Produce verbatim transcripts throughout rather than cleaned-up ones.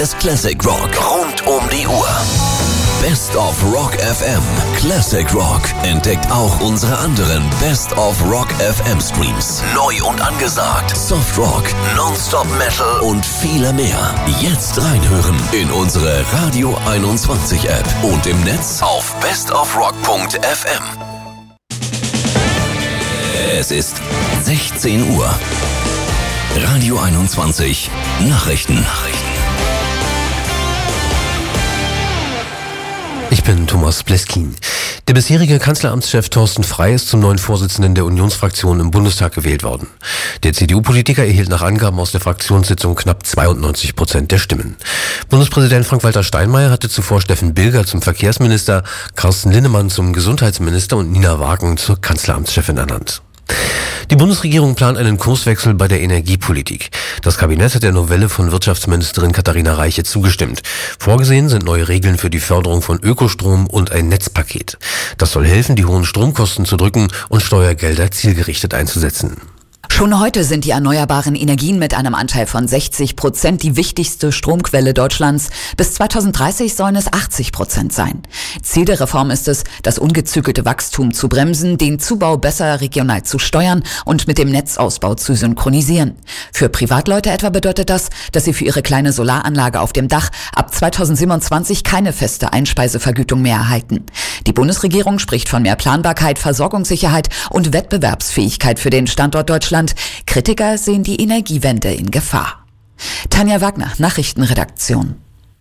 Es Classic Rock rund um die Uhr. Best of Rock F M. Classic Rock. Entdeckt auch unsere anderen Best of Rock F M Streams. Neu und angesagt. Soft Rock, Nonstop Metal und viele mehr. Jetzt reinhören in unsere Radio einundzwanzig App und im Netz auf bestofrock punkt f m. Es ist sechzehn Uhr. Radio einundzwanzig Nachrichten. Nachrichten. Ich bin Thomas Bleskin. Der bisherige Kanzleramtschef Thorsten Frey ist zum neuen Vorsitzenden der Unionsfraktion im Bundestag gewählt worden. Der C D U-Politiker erhielt nach Angaben aus der Fraktionssitzung knapp zweiundneunzig Prozent der Stimmen. Bundespräsident Frank-Walter Steinmeier hatte zuvor Steffen Bilger zum Verkehrsminister, Carsten Linnemann zum Gesundheitsminister und Nina Wagen zur Kanzleramtschefin ernannt. Die Bundesregierung plant einen Kurswechsel bei der Energiepolitik. Das Kabinett hat der Novelle von Wirtschaftsministerin Katharina Reiche zugestimmt. Vorgesehen sind neue Regeln für die Förderung von Ökostrom und ein Netzpaket. Das soll helfen, die hohen Stromkosten zu drücken und Steuergelder zielgerichtet einzusetzen. Schon heute sind die erneuerbaren Energien mit einem Anteil von sechzig Prozent die wichtigste Stromquelle Deutschlands. Bis zweitausenddreißig sollen es achtzig Prozent sein. Ziel der Reform ist es, das ungezügelte Wachstum zu bremsen, den Zubau besser regional zu steuern und mit dem Netzausbau zu synchronisieren. Für Privatleute etwa bedeutet das, dass sie für ihre kleine Solaranlage auf dem Dach ab zweitausendsiebenundzwanzig keine feste Einspeisevergütung mehr erhalten. Die Bundesregierung spricht von mehr Planbarkeit, Versorgungssicherheit und Wettbewerbsfähigkeit für den Standort Deutschland. Kritiker sehen die Energiewende in Gefahr. Tanja Wagner, Nachrichtenredaktion.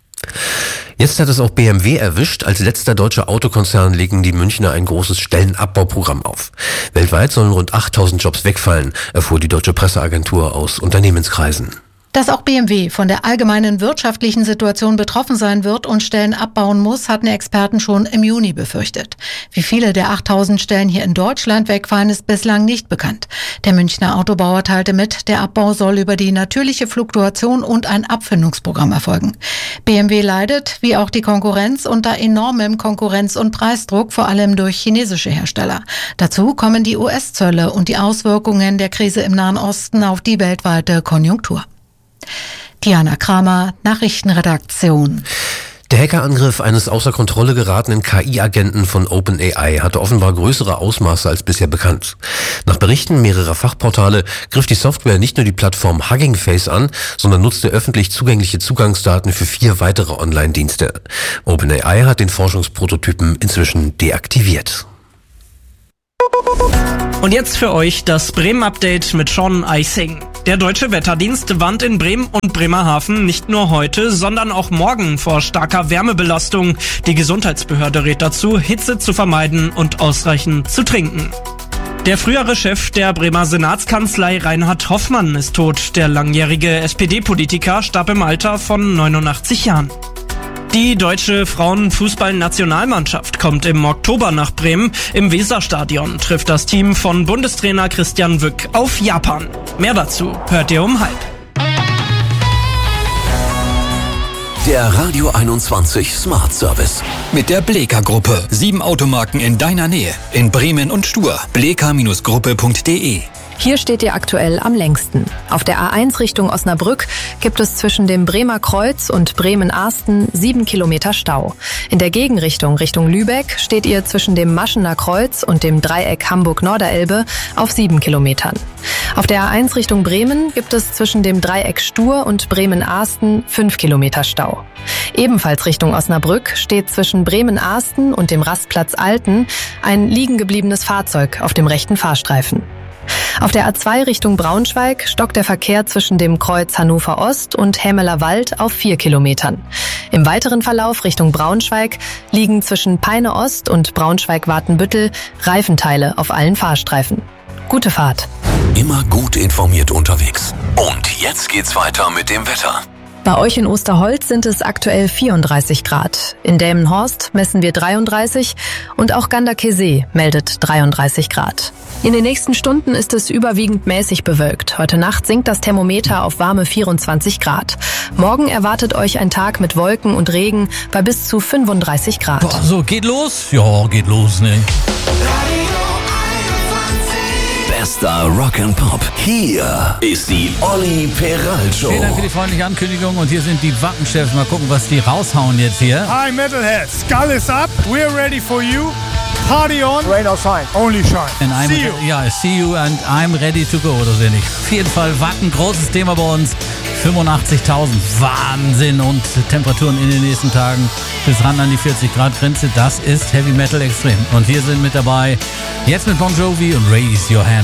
Jetzt hat es auch B M W erwischt. Als letzter deutscher Autokonzern legen die Münchner ein großes Stellenabbauprogramm auf. Weltweit sollen rund achttausend Jobs wegfallen, erfuhr die deutsche Presseagentur aus Unternehmenskreisen. Dass auch B M W von der allgemeinen wirtschaftlichen Situation betroffen sein wird und Stellen abbauen muss, hatten Experten schon im Juni befürchtet. Wie viele der achttausend Stellen hier in Deutschland wegfallen, ist bislang nicht bekannt. Der Münchner Autobauer teilte mit, der Abbau soll über die natürliche Fluktuation und ein Abfindungsprogramm erfolgen. B M W leidet, wie auch die Konkurrenz, unter enormem Konkurrenz- und Preisdruck, vor allem durch chinesische Hersteller. Dazu kommen die U S-Zölle und die Auswirkungen der Krise im Nahen Osten auf die weltweite Konjunktur. Diana Kramer, Nachrichtenredaktion. Der Hackerangriff eines außer Kontrolle geratenen K I-Agenten von OpenAI hatte offenbar größere Ausmaße als bisher bekannt. Nach Berichten mehrerer Fachportale griff die Software nicht nur die Plattform Hugging Face an, sondern nutzte öffentlich zugängliche Zugangsdaten für vier weitere Online-Dienste. OpenAI hat den Forschungsprototypen inzwischen deaktiviert. Und jetzt für euch das Bremen-Update mit Sean Eising. Der Deutsche Wetterdienst warnt in Bremen und Bremerhaven nicht nur heute, sondern auch morgen vor starker Wärmebelastung. Die Gesundheitsbehörde rät dazu, Hitze zu vermeiden und ausreichend zu trinken. Der frühere Chef der Bremer Senatskanzlei Reinhard Hoffmann ist tot. Der langjährige S P D-Politiker starb im Alter von neunundachtzig Jahren. Die deutsche Frauenfußball-Nationalmannschaft kommt im Oktober nach Bremen. Im Weserstadion trifft das Team von Bundestrainer Christian Wück auf Japan. Mehr dazu hört ihr um halb. Der Radio einundzwanzig Smart Service. Mit der Bleka-Gruppe. Sieben Automarken in deiner Nähe. In Bremen und Stur. bleka Gruppe punkt de. Hier steht ihr aktuell am längsten. Auf der A eins Richtung Osnabrück gibt es zwischen dem Bremer Kreuz und Bremen-Arsten sieben Kilometer Stau. In der Gegenrichtung Richtung Lübeck steht ihr zwischen dem Maschener Kreuz und dem Dreieck Hamburg-Norderelbe auf sieben Kilometern. Auf der A eins Richtung Bremen gibt es zwischen dem Dreieck Stur und Bremen-Arsten fünf Kilometer Stau. Ebenfalls Richtung Osnabrück steht zwischen Bremen-Arsten und dem Rastplatz Alten ein liegen gebliebenes Fahrzeug auf dem rechten Fahrstreifen. Auf der A zwei Richtung Braunschweig stockt der Verkehr zwischen dem Kreuz Hannover Ost und Hämeler Wald auf vier Kilometern. Im weiteren Verlauf Richtung Braunschweig liegen zwischen Peine Ost und Braunschweig-Watenbüttel Reifenteile auf allen Fahrstreifen. Gute Fahrt. Immer gut informiert unterwegs. Und jetzt geht's weiter mit dem Wetter. Bei euch in Osterholz sind es aktuell vierunddreißig Grad. In Delmenhorst messen wir dreiunddreißig und auch Ganderkesee meldet dreiunddreißig Grad. In den nächsten Stunden ist es überwiegend mäßig bewölkt. Heute Nacht sinkt das Thermometer auf warme vierundzwanzig Grad. Morgen erwartet euch ein Tag mit Wolken und Regen bei bis zu fünfunddreißig Grad. Boah, so, geht los? Ja, geht los, ne? bester Rock and Pop. Hier ist die Olli Peral Show. Vielen Dank für die freundliche Ankündigung und hier sind die Wappenchefs. Mal gucken, was die raushauen jetzt hier. Hi Metalheads, Skull is up. We're ready for you. Party on. Rain or shine. Only shine. And I'm see you. Ja, see you and I'm ready to go, oder so ähnlich. Auf jeden Fall Wacken, großes Thema bei uns. fünfundachtzigtausend, Wahnsinn, und Temperaturen in den nächsten Tagen bis ran an die vierzig Grad Grenze. Das ist Heavy Metal extrem. Und wir sind mit dabei, jetzt mit Bon Jovi und Raise Your Hand.